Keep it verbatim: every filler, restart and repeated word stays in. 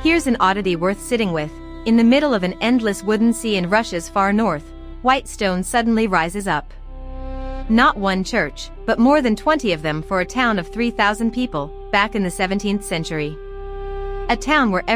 Here's an oddity worth sitting with. In the middle of an endless wooden sea in Russia's far north, Whitestone suddenly rises up. Not one church, but more than twenty of them for a town of three thousand people, back in the seventeenth century. A town where